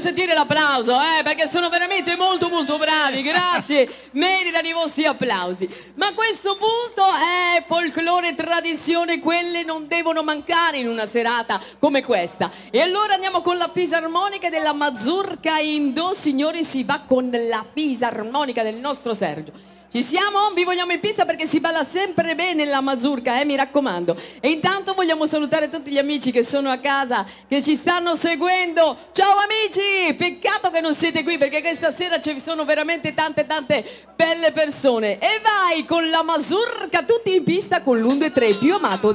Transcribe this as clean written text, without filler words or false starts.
sentire l'applauso, perché sono veramente molto molto bravi, grazie, meritano i vostri applausi. Ma a questo punto folklore e tradizione, quelle non devono mancare in una serata come questa. E allora andiamo con la fisarmonica della Mazurka in Do. Signori, si va con la fisarmonica del nostro Sergio. Ci siamo? Vi vogliamo in pista perché si balla sempre bene la mazurka, mi raccomando. E intanto vogliamo salutare tutti gli amici che sono a casa, che ci stanno seguendo. Ciao amici! Peccato che non siete qui perché questa sera ci sono veramente tante belle persone. E vai con la mazurka, tutti in pista con l'1, 2, 3 più amato